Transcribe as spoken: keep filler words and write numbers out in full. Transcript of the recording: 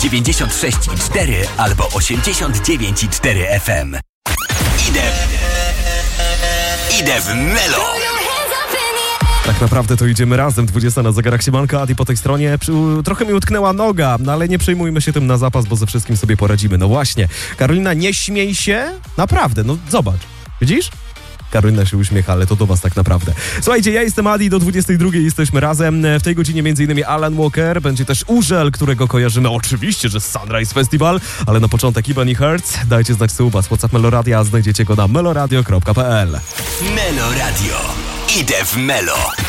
dziewięćdziesiąt sześć i cztery albo osiemdziesiąt dziewięć i cztery F M. Idę... Idę w Melo! Tak naprawdę to idziemy razem. dwudziesta na zegarach. Siemanko, Adi po tej stronie. Przy, trochę mi utknęła noga, no ale nie przejmujmy się tym na zapas, bo ze wszystkim sobie poradzimy. No właśnie. Karolina, nie śmiej się. Naprawdę, no zobacz. Widzisz? Karolina się uśmiecha, ale to do was tak naprawdę. Słuchajcie, ja jestem Adi, do dwudziestej drugiej jesteśmy razem. W tej godzinie między innymi Alan Walker, będzie też Urzel, którego kojarzymy oczywiście, że z Sunrise Festival, ale na początek Ebony Hertz. Dajcie znać suba z WhatsApp Meloradia, a znajdziecie go na meloradio kropka p l. Meloradio. Idę w Melo.